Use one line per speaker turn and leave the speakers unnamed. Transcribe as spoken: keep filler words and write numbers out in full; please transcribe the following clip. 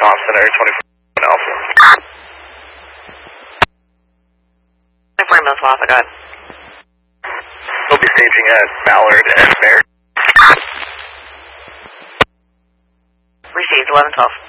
Thompson, Area twenty-four Alpha.
twenty-four Mills Alpha, go ahead.
We'll be staging at Ballard and Merritt.
Received, eleven twelve.